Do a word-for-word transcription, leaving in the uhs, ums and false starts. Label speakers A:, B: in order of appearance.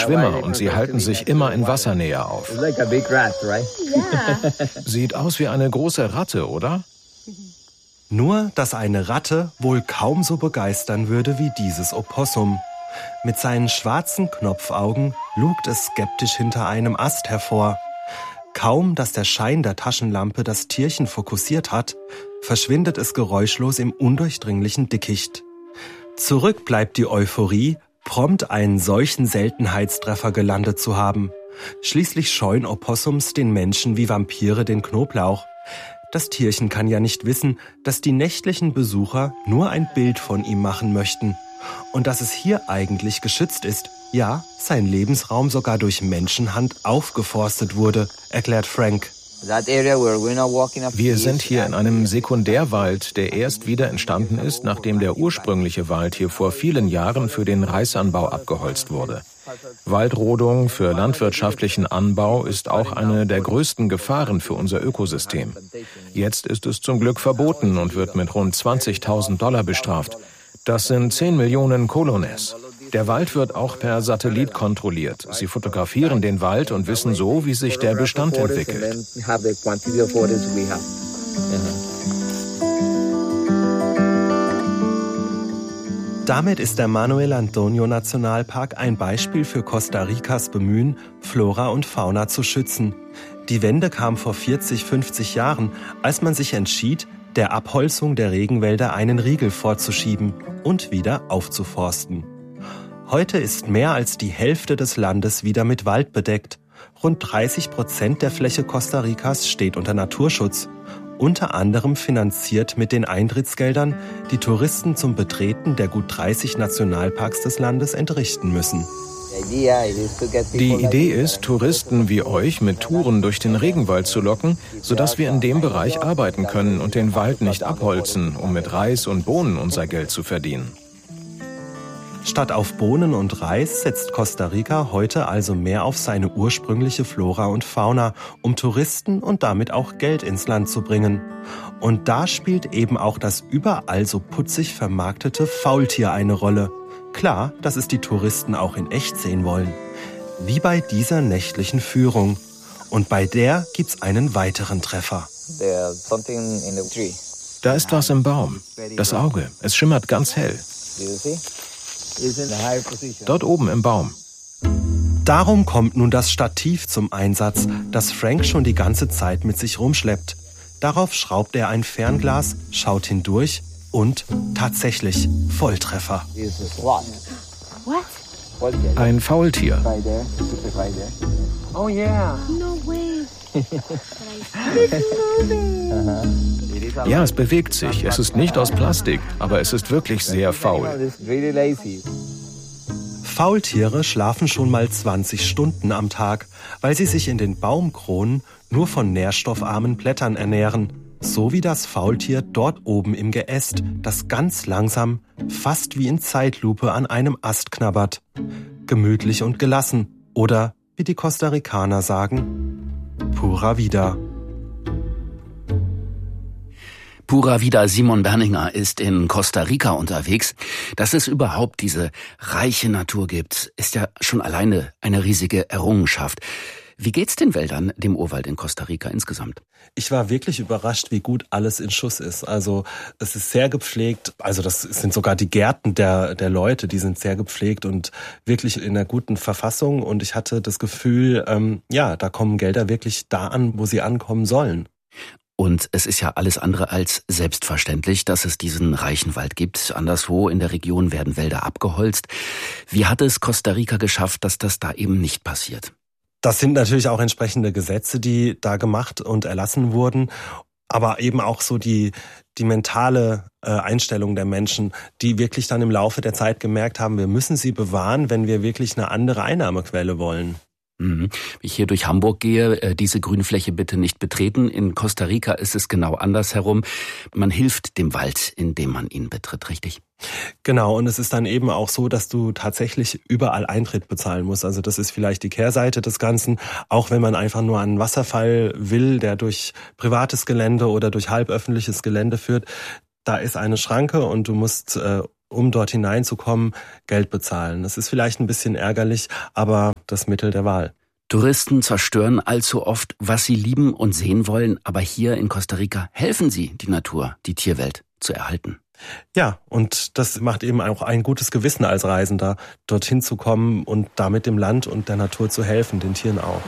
A: Schwimmer und sie halten sich immer in Wassernähe auf. Sieht aus wie eine große Ratte, oder?
B: Nur, dass eine Ratte wohl kaum so begeistern würde wie dieses Opossum. Mit seinen schwarzen Knopfaugen lugt es skeptisch hinter einem Ast hervor. Kaum, dass der Schein der Taschenlampe das Tierchen fokussiert hat, verschwindet es geräuschlos im undurchdringlichen Dickicht. Zurück bleibt die Euphorie, prompt einen solchen Seltenheitstreffer gelandet zu haben. Schließlich scheuen Opossums den Menschen wie Vampire den Knoblauch. Das Tierchen kann ja nicht wissen, dass die nächtlichen Besucher nur ein Bild von ihm machen möchten. Und dass es hier eigentlich geschützt ist. Ja, sein Lebensraum sogar durch Menschenhand aufgeforstet wurde, erklärt Frank.
A: Wir sind hier in einem Sekundärwald, der erst wieder entstanden ist, nachdem der ursprüngliche Wald hier vor vielen Jahren für den Reisanbau abgeholzt wurde. Waldrodung für landwirtschaftlichen Anbau ist auch eine der größten Gefahren für unser Ökosystem. Jetzt ist es zum Glück verboten und wird mit rund zwanzigtausend Dollar bestraft. Das sind zehn Millionen Colones. Der Wald wird auch per Satellit kontrolliert. Sie fotografieren den Wald und wissen so, wie sich der Bestand entwickelt.
B: Damit ist der Manuel Antonio Nationalpark ein Beispiel für Costa Ricas Bemühen, Flora und Fauna zu schützen. Die Wende kam vor vierzig, fünfzig Jahren, als man sich entschied, der Abholzung der Regenwälder einen Riegel vorzuschieben und wieder aufzuforsten. Heute ist mehr als die Hälfte des Landes wieder mit Wald bedeckt. Rund dreißig Prozent der Fläche Costa Ricas steht unter Naturschutz. Unter anderem finanziert mit den Eintrittsgeldern, die Touristen zum Betreten der gut dreißig Nationalparks des Landes entrichten müssen.
A: Die Idee ist, Touristen wie euch mit Touren durch den Regenwald zu locken, sodass wir in dem Bereich arbeiten können und den Wald nicht abholzen, um mit Reis und Bohnen unser Geld zu verdienen.
B: Statt auf Bohnen und Reis setzt Costa Rica heute also mehr auf seine ursprüngliche Flora und Fauna, um Touristen und damit auch Geld ins Land zu bringen. Und da spielt eben auch das überall so putzig vermarktete Faultier eine Rolle. Klar, dass es die Touristen auch in echt sehen wollen. Wie bei dieser nächtlichen Führung. Und bei der gibt's einen weiteren Treffer.
A: Da ist was im Baum. Das Auge. Es schimmert ganz hell. Dort oben im Baum.
B: Darum kommt nun das Stativ zum Einsatz, das Frank schon die ganze Zeit mit sich rumschleppt. Darauf schraubt er ein Fernglas, schaut hindurch und tatsächlich Volltreffer.
A: Ein Faultier.
C: Oh yeah.
D: No way.
A: Ja, es bewegt sich. Es ist nicht aus Plastik, aber es ist wirklich sehr faul.
B: Faultiere schlafen schon mal zwanzig Stunden am Tag, weil sie sich in den Baumkronen nur von nährstoffarmen Blättern ernähren. So wie das Faultier dort oben im Geäst, das ganz langsam, fast wie in Zeitlupe an einem Ast knabbert. Gemütlich und gelassen. Oder, wie die Costa Ricaner sagen, pura vida.
E: Pura vida. Simon Berninger ist in Costa Rica unterwegs. Dass es überhaupt diese reiche Natur gibt, ist ja schon alleine eine riesige Errungenschaft. Wie geht's den Wäldern, dem Urwald in Costa Rica insgesamt?
B: Ich war wirklich überrascht, wie gut alles in Schuss ist. Also es ist sehr gepflegt. Also das sind sogar die Gärten der der Leute, die sind sehr gepflegt und wirklich in einer guten Verfassung. Und ich hatte das Gefühl, ähm, ja, da kommen Gelder wirklich da an, wo sie ankommen sollen.
E: Und es ist ja alles andere als selbstverständlich, dass es diesen reichen Wald gibt. Anderswo in der Region werden Wälder abgeholzt. Wie hat es Costa Rica geschafft, dass das da eben nicht passiert?
B: Das sind natürlich auch entsprechende Gesetze, die da gemacht und erlassen wurden, aber eben auch so die die mentale äh, Einstellung der Menschen, die wirklich dann im Laufe der Zeit gemerkt haben, wir müssen sie bewahren, wenn wir wirklich eine andere Einnahmequelle wollen.
E: Wenn ich hier durch Hamburg gehe, diese Grünfläche bitte nicht betreten. In Costa Rica ist es genau andersherum. Man hilft dem Wald, indem man ihn betritt, richtig?
B: Genau, und es ist dann eben auch so, dass du tatsächlich überall Eintritt bezahlen musst. Also das ist vielleicht die Kehrseite des Ganzen. Auch wenn man einfach nur einen Wasserfall will, der durch privates Gelände oder durch halböffentliches Gelände führt, da ist eine Schranke und du musst äh, um dort hineinzukommen, Geld bezahlen. Das ist vielleicht ein bisschen ärgerlich, aber das Mittel der Wahl.
E: Touristen zerstören allzu oft, was sie lieben und sehen wollen, aber hier in Costa Rica helfen sie, die Natur, die Tierwelt zu erhalten.
B: Ja, und das macht eben auch ein gutes Gewissen als Reisender, dorthin zu kommen und damit dem Land und der Natur zu helfen, den Tieren auch.